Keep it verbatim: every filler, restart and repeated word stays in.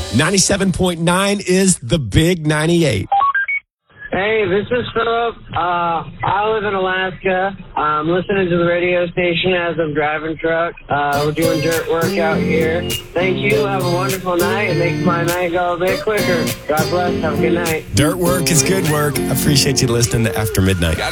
ninety-seven point nine is the Big ninety-eight. Hey, this is Philip. Uh, I live in Alaska. I'm listening to the radio station as I'm driving truck. Uh, we're doing dirt work out here. Thank you. Have a wonderful night. It makes my night go a bit quicker. God bless. Have a good night. Dirt work is good work. I appreciate you listening to After Midnight.